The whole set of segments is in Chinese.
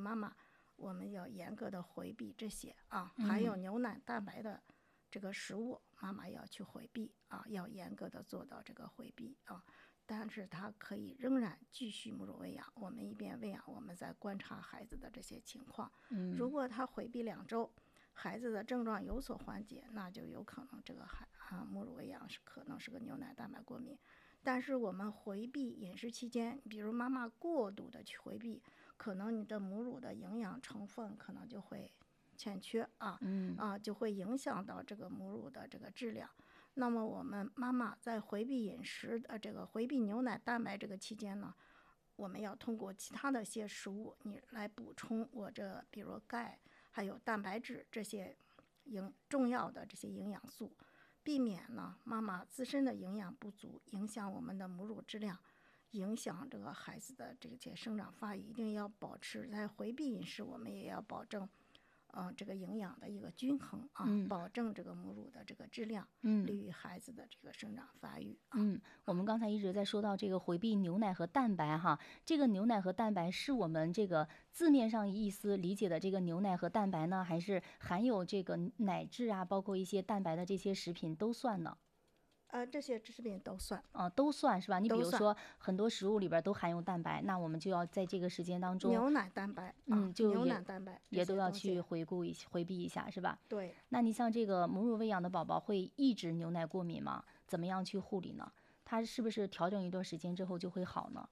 妈妈我们要严格的回避这些啊，还有牛奶蛋白的这个食物，妈妈要去回避啊，要严格的做到这个回避啊。但是它可以仍然继续母乳喂养，我们一边喂养，我们在观察孩子的这些情况。如果他回避2周，孩子的症状有所缓解，那就有可能这个母乳喂养可能是个牛奶蛋白过敏。但是我们回避饮食期间，比如妈妈过度的去回避，可能你的母乳的营养成分可能就会欠缺就会影响到这个母乳的这个质量。那么我们妈妈在回避饮食的这个回避牛奶蛋白这个期间呢，我们要通过其他的一些食物你来补充比如钙还有蛋白质这些重要的这些营养素，避免呢妈妈自身的营养不足，影响我们的母乳质量，影响这个孩子的这些生长发育。一定要保持在回避饮食，我们也要保证这个营养的一个均衡保证这个母乳的这个质量，利于孩子的这个生长发育我们刚才一直在说到这个回避牛奶和蛋白哈，这个牛奶和蛋白是我们这个字面上意思理解的这个牛奶和蛋白呢，还是含有这个奶质啊，包括一些蛋白的这些食品都算呢？ 这些食品都算都算是吧？你比如说很多食物里边都含有蛋白，那我们就要在这个时间当中， 牛奶蛋白就牛奶蛋白也都要去回避一下，是吧？ 对。 那你像这个母乳喂养的宝宝会抑制牛奶过敏吗？怎么样去护理呢？他是不是调整一段时间之后就会好呢？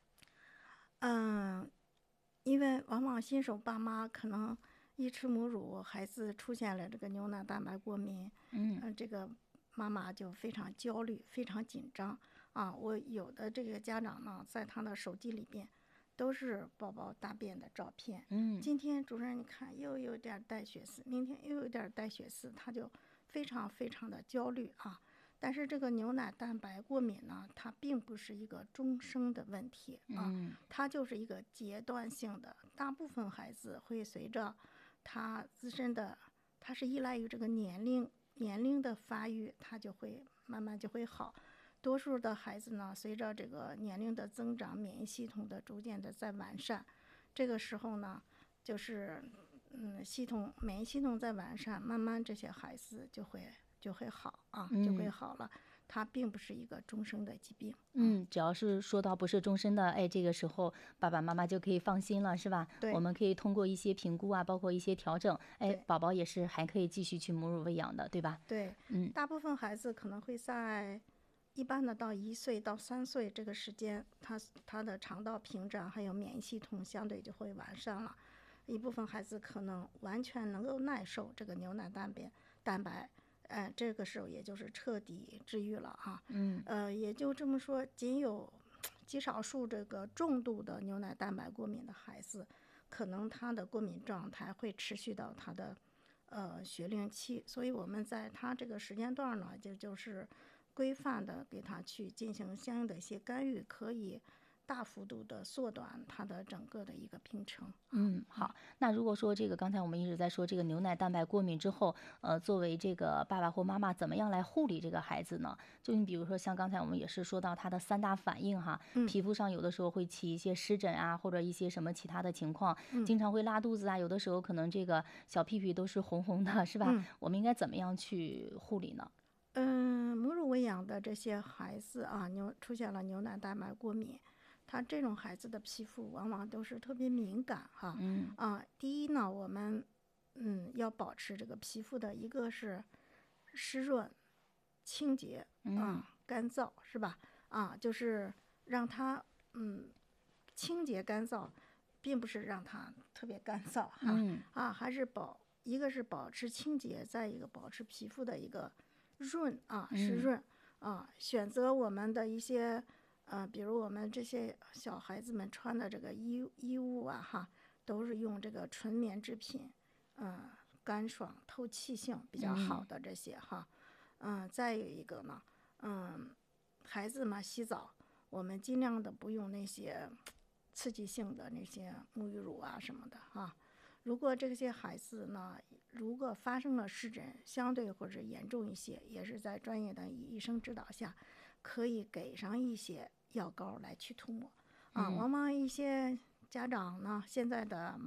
因为往往新手爸妈可能一吃母乳，孩子出现了这个牛奶蛋白过敏，这个妈妈就非常焦虑，非常紧张我有的这个家长呢，在他的手机里边都是宝宝大便的照片。今天主任你看又有点带血丝，明天又有点带血丝，他就非常非常的焦虑但是这个牛奶蛋白过敏呢，它并不是一个终生的问题它就是一个阶段性的。大部分孩子会随着他自身的，它是依赖于这个年龄的发育，它就会慢慢就会好。多数的孩子呢，随着这个年龄的增长，免疫系统的逐渐的在完善，这个时候呢，就是免疫系统在完善，慢慢这些孩子就会好就会好了。它并不是一个终生的疾病。 只要是说到不是终身的，这个时候爸爸妈妈就可以放心了，是吧？ 对， 我们可以通过一些评估包括一些调整，宝宝也是还可以继续去母乳喂养的，对吧？ 对，大部分孩子可能会在一般的到1岁到3岁这个时间，他的肠道屏障还有免疫系统相对就会完善了。一部分孩子可能完全能够耐受这个牛奶蛋白。这个时候也就是彻底治愈了也就这么说，仅有极少数这个重度的牛奶蛋白过敏的孩子，可能他的过敏状态会持续到他的学龄期，所以我们在他这个时间段呢，就是规范的给他去进行相应的一些干预，可以大幅度的缩短它的整个的一个病程。 好。那如果说这个刚才我们一直在说这个牛奶蛋白过敏之后，作为这个爸爸或妈妈怎么样来护理这个孩子呢？就你比如说像刚才我们也是说到他的3大反应哈，皮肤上有的时候会起一些湿疹或者一些什么其他的情况，经常会拉肚子有的时候可能这个小屁屁都是红红的，是吧？我们应该怎么样去护理呢？ 母乳喂养的这些孩子出现了牛奶蛋白过敏，他这种孩子的皮肤往往都是特别敏感第一呢，我们要保持这个皮肤的一个是湿润、清洁干燥，是吧？就是让它清洁干燥，并不是让它特别干燥还是一个是保持清洁，再一个保持皮肤的一个润湿润选择我们的一些比如我们这些小孩子们穿的这个衣物都是用这个纯棉制品干爽透气性比较好的这些再有一个呢孩子嘛洗澡，我们尽量的不用那些刺激性的那些沐浴乳什么的如果这些孩子呢，如果发生了湿疹，相对或者严重一些，也是在专业的医生指导下，可以给上一些药膏来去涂抹往往一些家长呢，现在的